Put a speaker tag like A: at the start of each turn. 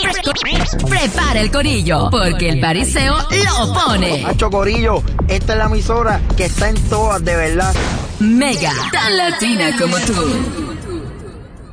A: Prepara el corillo, porque el pariseo lo pone.
B: Hacho Corillo, esta es la emisora que está en todas, de verdad.
A: Mega, tan latina como tú.